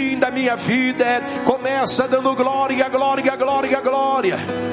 fim da minha vida. Começa dando glória, glória, glória, glória.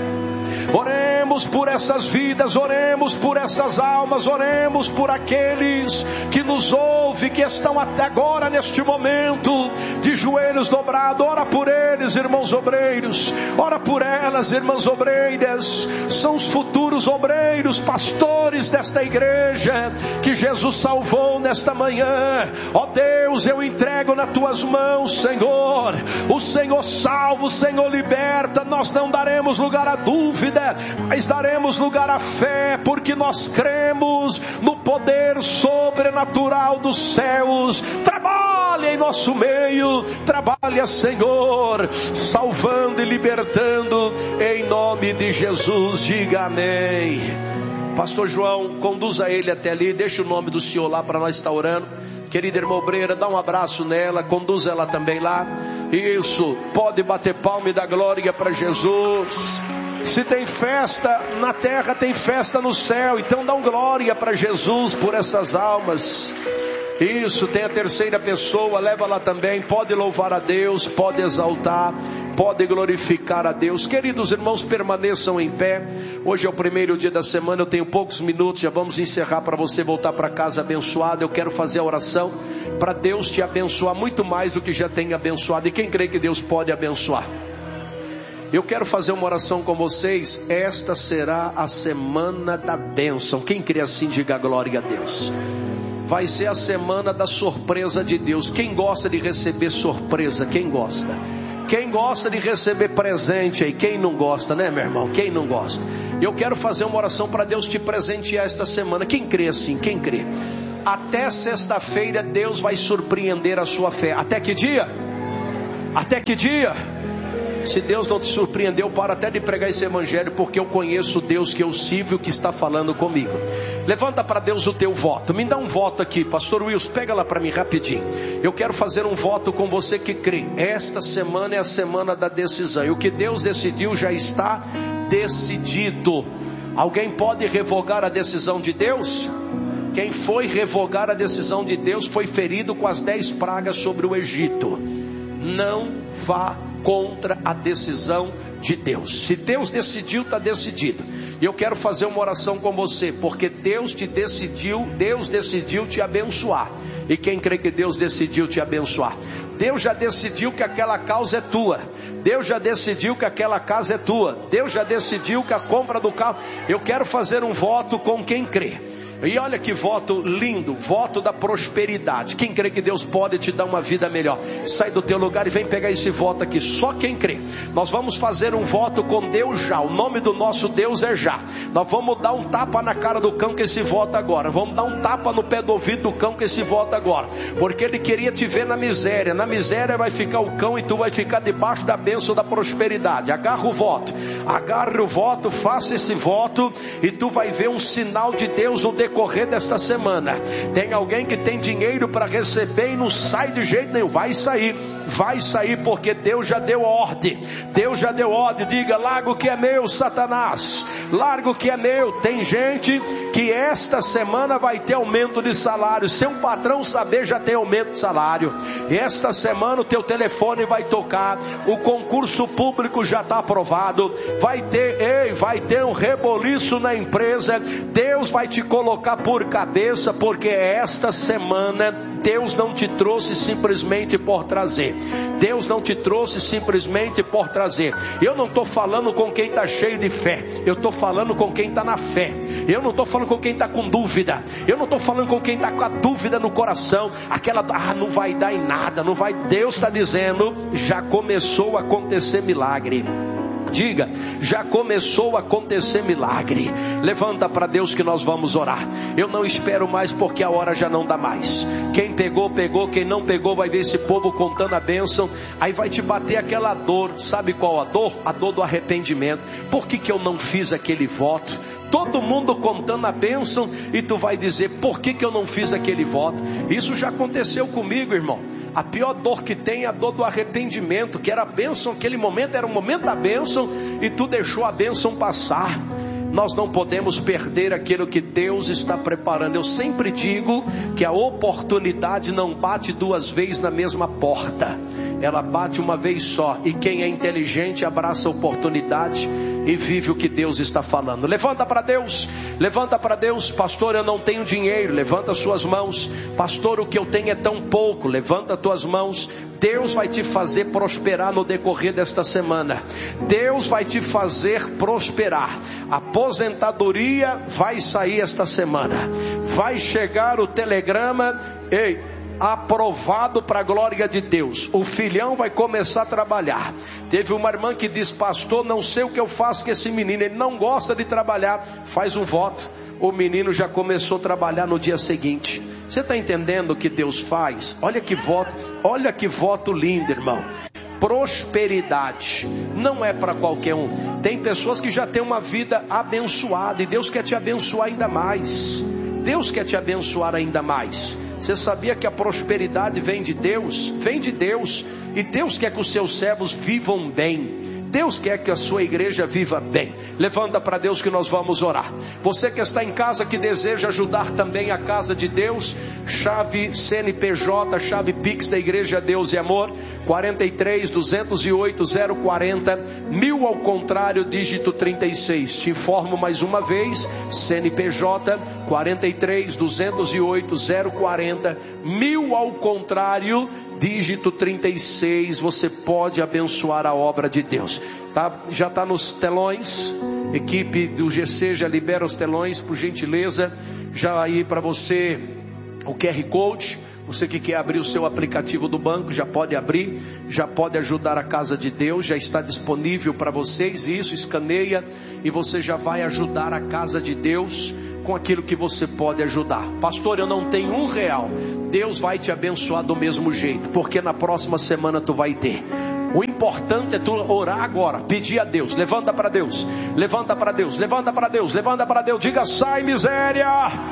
Oremos por essas vidas, oremos por essas almas, oremos por aqueles que nos ouvem, que estão até agora neste momento de joelhos dobrados. Ora por eles, irmãos obreiros, ora por elas, irmãs obreiras. São os futuros obreiros, pastores desta igreja que Jesus salvou nesta manhã. Ó Deus, eu entrego nas tuas mãos, Senhor. O Senhor salva, o Senhor liberta. Nós não daremos lugar à dúvida, mas daremos lugar à fé, porque nós cremos no poder sobrenatural dos céus. Trabalha em nosso meio, trabalha, Senhor, salvando e libertando, em nome de Jesus. Diga amém. Pastor João, conduza ele até ali, deixa o nome do Senhor lá para nós estar orando. Querida irmã obreira, dá um abraço nela, conduza ela também lá. Isso, pode bater palma e dar glória para Jesus. Se tem festa na terra, tem festa no céu. Então dá glória para Jesus por essas almas. Isso, tem a terceira pessoa, leva lá também. Pode louvar a Deus, pode exaltar, pode glorificar a Deus. Queridos irmãos, permaneçam em pé. Hoje é o primeiro dia da semana, eu tenho poucos minutos, já vamos encerrar para você voltar para casa abençoado. Eu quero fazer a oração para Deus te abençoar muito mais do que já tem abençoado. E quem crê que Deus pode abençoar? Eu quero fazer uma oração com vocês. Esta será a semana da bênção. Quem crê assim, diga glória a Deus. Vai ser a semana da surpresa de Deus. Quem gosta de receber surpresa? Quem gosta? Quem gosta de receber presente aí? Quem não gosta, né, meu irmão? Quem não gosta? Eu quero fazer uma oração para Deus te presentear esta semana. Quem crê assim? Quem crê? Até sexta-feira Deus vai surpreender a sua fé. Até que dia? Até que dia? Se Deus não te surpreendeu, para até de pregar esse evangelho, porque eu conheço o Deus que eu sirvo e o que está falando comigo. Levanta para Deus o teu voto. Me dá um voto aqui, pastor Wilson, pega lá para mim rapidinho. Eu quero fazer um voto com você que crê. Esta semana é a semana da decisão, e o que Deus decidiu já está decidido. Alguém pode revogar a decisão de Deus? Quem foi revogar a decisão de Deus foi ferido com as 10 pragas sobre o Egito. Não vá contra a decisão de Deus. Se Deus decidiu, está decidido. E eu quero fazer uma oração com você, porque Deus decidiu te abençoar. E quem crê que Deus decidiu te abençoar? Deus já decidiu que aquela causa é tua. Deus já decidiu que aquela casa é tua. Deus já decidiu que a compra do carro. Eu quero fazer um voto com quem crê. E olha que voto lindo, voto da prosperidade. Quem crê que Deus pode te dar uma vida melhor? Sai do teu lugar e vem pegar esse voto aqui. Só quem crê. Nós vamos fazer um voto com Deus já. O nome do nosso Deus é já. Nós vamos dar um tapa na cara do cão com esse voto agora. Vamos dar um tapa no pé do ouvido do cão com esse voto agora. Porque ele queria te ver na miséria. Na miséria vai ficar o cão e tu vai ficar debaixo da bênção da prosperidade. Agarra o voto. Agarre o voto, faça esse voto e tu vai ver um sinal de Deus no decorrer desta semana. Tem alguém que tem dinheiro para receber e não sai de jeito nenhum. Vai sair porque Deus já deu ordem. Deus já deu ordem. Diga: larga o que é meu, Satanás, larga o que é meu. Tem gente que esta semana vai ter aumento de salário. Se um patrão saber, já tem aumento de salário. Esta semana o teu telefone vai tocar, o concurso público já está aprovado, vai ter um reboliço na empresa. Deus vai te colocar por cabeça, porque esta semana Deus não te trouxe simplesmente por trazer. Deus não te trouxe simplesmente por trazer. Eu não estou falando com quem está cheio de fé, eu estou falando com quem está na fé. Eu não estou falando com quem está com dúvida. Eu não estou falando com quem está com a dúvida no coração, aquela, não vai dar em nada, não vai. Deus está dizendo: já começou a acontecer milagre. Diga: já começou a acontecer milagre. Levanta para Deus que nós vamos orar. Eu não espero mais, porque a hora já não dá mais. Quem pegou, pegou. Quem não pegou vai ver esse povo contando a bênção. Aí vai te bater aquela dor. Sabe qual a dor? A dor do arrependimento. Por que eu não fiz aquele voto? Todo mundo contando a bênção e tu vai dizer: por que eu não fiz aquele voto? Isso já aconteceu comigo, irmão. A pior dor que tem é a dor do arrependimento, que era a bênção, aquele momento era o momento da bênção e tu deixou a bênção passar. Nós não podemos perder aquilo que Deus está preparando. Eu sempre digo que a oportunidade não bate duas vezes na mesma porta. ela bate uma vez só. E quem é inteligente abraça a oportunidade e vive o que Deus está falando. Levanta para Deus, levanta para Deus. Pastor, eu não tenho dinheiro. Levanta suas mãos. Pastor, o que eu tenho é tão pouco. Levanta tuas mãos. Deus vai te fazer prosperar no decorrer desta semana. Deus vai te fazer prosperar. Aposentadoria vai sair esta semana. Vai chegar o telegrama, aprovado para a glória de Deus. O filhão vai começar a trabalhar. Teve uma irmã que disse: pastor, não sei o que eu faço com esse menino, ele não gosta de trabalhar. Faz um voto. O menino já começou a trabalhar no dia seguinte. Você está entendendo o que Deus faz? Olha que voto lindo, irmão. Prosperidade não é para qualquer um. Tem pessoas que já têm uma vida abençoada e Deus quer te abençoar ainda mais. Deus quer te abençoar ainda mais. Você sabia que a prosperidade vem de Deus? Vem de Deus. E Deus quer que os seus servos vivam bem. Deus quer que a sua igreja viva bem. Levanta para Deus que nós vamos orar. Você que está em casa, que deseja ajudar também a casa de Deus, chave CNPJ, chave Pix da Igreja Deus e Amor, 43 208 040, 1000 ao contrário, dígito 36. Te informo mais uma vez, CNPJ 43 208 040, 1000 ao contrário, dígito 36. Você pode abençoar a obra de Deus. Já está nos telões. Equipe do GC já libera os telões, por gentileza. Já aí para você o QR Code. Você que quer abrir o seu aplicativo do banco, já pode abrir, já pode ajudar a casa de Deus, já está disponível para vocês. Isso, escaneia e você já vai ajudar a casa de Deus com aquilo que você pode ajudar. Pastor, eu não tenho R$1. Deus vai te abençoar do mesmo jeito, porque na próxima semana tu vai ter. O importante é tu orar agora, pedir a Deus. Levanta para Deus, levanta para Deus, levanta para Deus, levanta para Deus. Diga: sai miséria.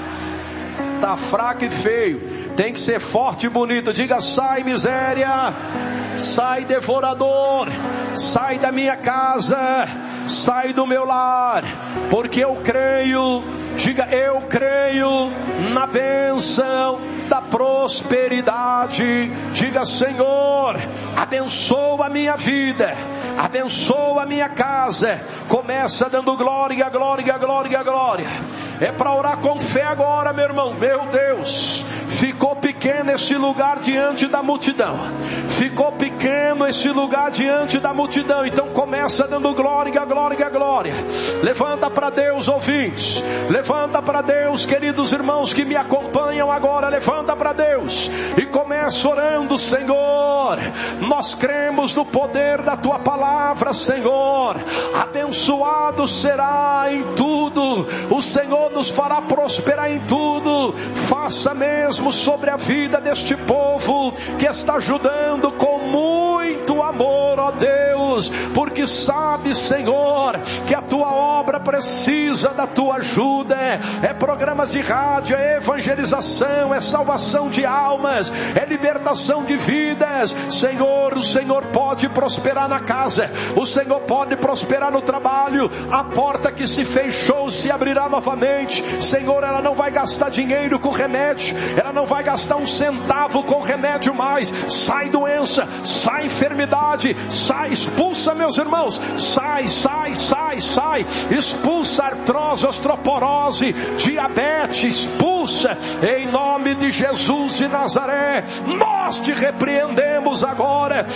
Tá fraco e feio, tem que ser forte e bonito. Diga: sai miséria, sai devorador, sai da minha casa, sai do meu lar, porque eu creio. Diga: eu creio na bênção da prosperidade. Diga: Senhor, abençoa a minha vida, abençoa a minha casa. Começa dando glória, glória, glória, glória. É para orar com fé agora, meu irmão. Meu Deus, ficou pequeno esse lugar diante da multidão. Ficou pequeno esse lugar diante da multidão. Então começa dando glória, glória, glória. Levanta para Deus, ouvintes. Levanta para Deus, queridos irmãos que me acompanham agora. Levanta para Deus e começa orando. Senhor, nós cremos no poder da tua palavra, Senhor. Abençoado será em tudo. O Senhor nos fará prosperar em tudo. Faça mesmo sobre a vida deste povo que está ajudando com muito amor, ó Deus, porque sabe, Senhor, que a tua obra precisa da tua ajuda. É programas de rádio, é evangelização, é salvação de almas, é libertação de vidas. Senhor, o Senhor pode prosperar na casa, o Senhor pode prosperar no trabalho. A porta que se fechou se abrirá novamente. Senhor, ela não vai gastar dinheiro com remédio, ela não vai gastar um centavo com remédio mais. Sai doença, sai enfermidade, sai, expulsa, meus irmãos, sai, sai, sai, sai, expulsa artrose, osteoporose, diabetes, expulsa em nome de Jesus de Nazaré. Nós te repreendemos agora.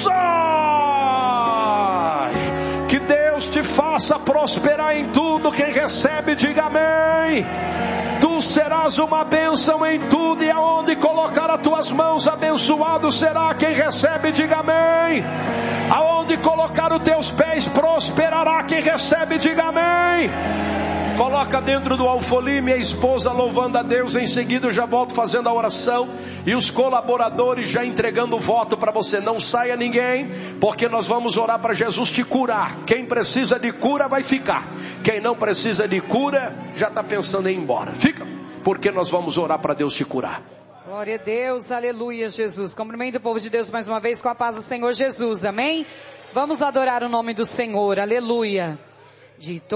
Sai! Que Deus te faça prosperar em tudo. Quem recebe, diga amém. Tu serás uma bênção em tudo, e aonde colocar as tuas mãos, abençoado será. Quem recebe, diga amém. Aonde colocar os teus pés, prosperará. Quem recebe, diga amém. Coloca dentro do alfolim minha esposa louvando a Deus. Em seguida eu já volto fazendo a oração e os colaboradores já entregando o voto para você. Não saia ninguém, porque nós vamos orar para Jesus te curar. Quem precisa de cura vai ficar. Quem não precisa de cura já está pensando em ir embora. Fica, porque nós vamos orar para Deus te curar. Glória a Deus, aleluia, Jesus. Cumprimento o povo de Deus mais uma vez com a paz do Senhor Jesus, amém? Vamos adorar o nome do Senhor, aleluia. De